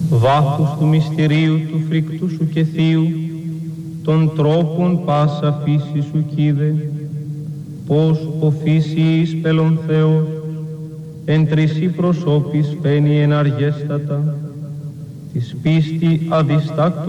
βάθους του μυστηρίου του φρικτού σου και θείου, των τρόπων πάσα φύση σου κείδε, πως ο φύσης πελον Θεός, εν τρισί προσώπης φαίνει εναργέστατα, της πίστη αδιστάκτου